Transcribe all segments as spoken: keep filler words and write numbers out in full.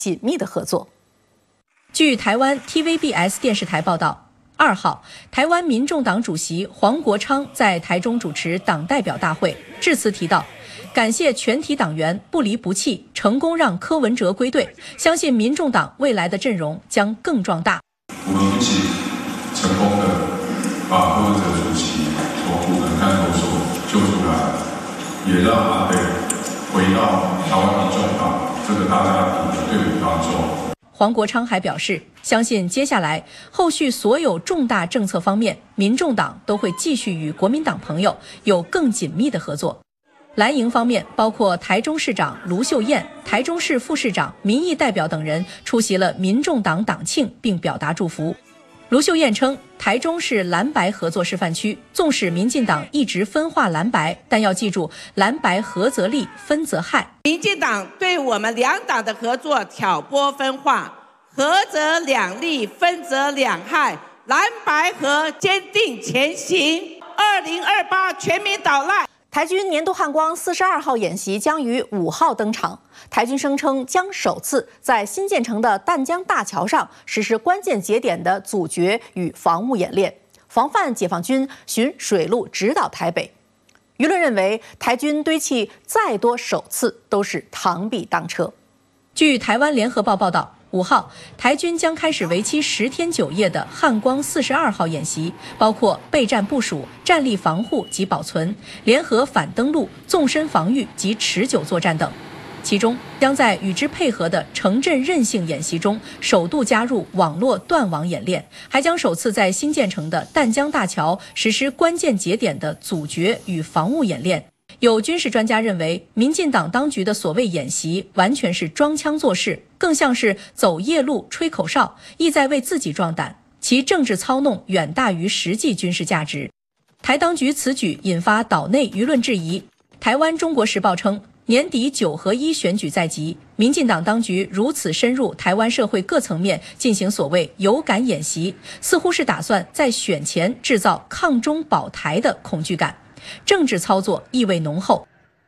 紧密的合作。据台湾 T V B S 电视台报道，二号，台湾民众党主席黄国昌在台中主持党代表大会，致辞提到，感谢全体党员不离不弃，成功让柯文哲归队，相信民众党未来的阵容将更壮大。 不离不弃，成功的把柯文哲主席从骨盆看守所救出来，也让阿北回到台湾民众党这个大家庭的队伍当中。 黄国昌还表示，相信接下来后续所有重大政策方面，民众党都会继续与国民党朋友有更紧密的合作。蓝营方面，包括台中市长卢秀燕、台中市副市长、民意代表等人出席了民众党党庆，并表达祝福。卢秀燕称，台中是蓝白合作示范区，纵使民进党一直分化蓝白，但要记住，蓝白合则利，分则害。 民进党对我们两党的合作挑拨分化，合则两利，分则两害，蓝白合坚定前行。二零二八全民倒赖。 台军年度汉光四十二号演习将于五号登场。台军声称将首次在新建成的淡江大桥上实施关键节点的阻绝与防务演练，防范解放军循水路直捣台北。舆论认为，台军堆砌再多首次都是螳臂当车。据台湾联合报报道，五号，台军将开始为期十天九夜的汉光四十二号演习，包括备战部署、战力防护及保存、联合反登陆、纵深防御及持久作战等。其中，将在与之配合的城镇韧性演习中，首度加入网络断网演练，还将首次在新建成的淡江大桥实施关键节点的阻绝与防务演练。有军事专家认为，民进党当局的所谓演习完全是装腔作势，更像是走夜路吹口哨，意在为自己壮胆，其政治操弄远大于实际军事价值。台当局此举引发岛内舆论质疑。台湾中国时报称，年底九合一选举在即，民进党当局如此深入台湾社会各层面进行所谓有感演习，似乎是打算在选前制造抗中保台的恐惧感，政治操作意味浓厚。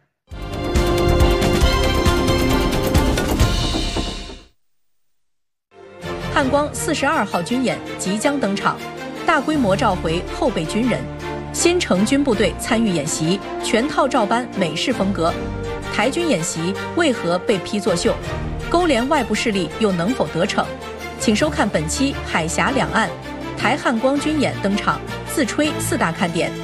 汉光四十二号军演即将登场，大规模召回后备军人，新成军部队参与演习，全套照搬美式风格。台军演习为何被批作秀？勾连外部势力又能否得逞？请收看本期海峡两岸，台汉光军演登场，自吹四大看点。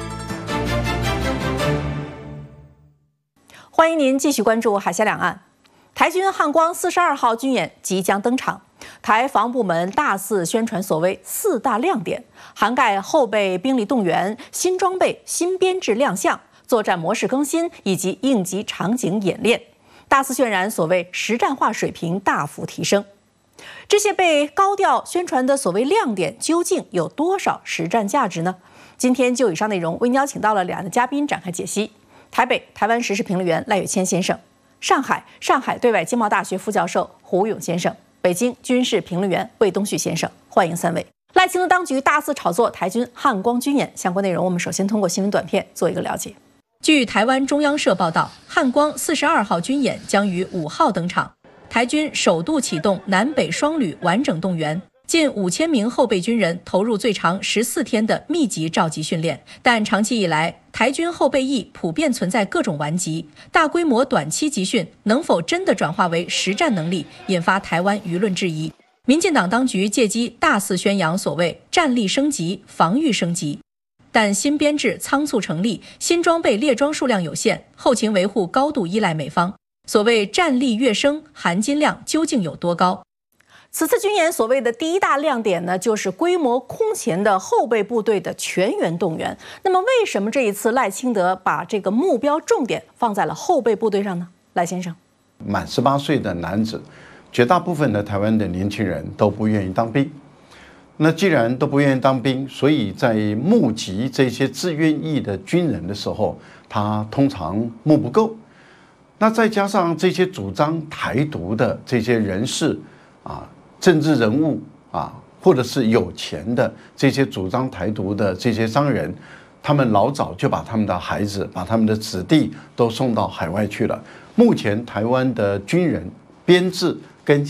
欢迎您继续关注海峡两岸。台军汉光四十二号军演即将登场，台防部门大肆宣传所谓四大亮点，涵盖后备兵力动员、新装备、新编制亮相、作战模式更新以及应急场景演练，大肆渲染所谓实战化水平大幅提升。这些被高调宣传的所谓亮点，究竟有多少实战价值呢？今天就以上内容，为您邀请到了两岸的嘉宾展开解析。台北台湾时事评论员赖岳谦先生，上海上海对外经贸大学副教授胡勇先生，北京军事评论员魏东旭先生，欢迎三位。赖清德当局大肆炒作台军汉光军演，相关内容我们首先通过新闻短片做一个了解。据台湾中央社报道，汉光四十二号军演将于五号登场，台军首度启动南北双旅完整动员。近五千名后备军人投入最长十四天的密集召集训练，但长期以来，台军后备役普遍存在各种顽疾，大规模短期集训能否真的转化为实战能力，引发台湾舆论质疑。民进党当局借机大肆宣扬所谓战力升级、防御升级，但新编制仓促成立，新装备列装数量有限，后勤维护高度依赖美方。所谓战力跃升，含金量究竟有多高？此次军演所谓的第一大亮点呢，就是规模空前的后备部队的全员动员。那么，为什么这一次赖清德把这个目标重点放在了后备部队上呢？赖先生， 满十八岁的男子，绝大部分的台湾的年轻人都不愿意当兵。那既然都不愿意当兵，所以在募集这些自愿役的军人的时候，他通常募不够。那再加上这些主张台独的这些人士啊。政治人物啊，或者是有钱的这些主张台独的这些商人，他们老早就把他们的孩子、把他们的子弟都送到海外去了。目前台湾的军人编制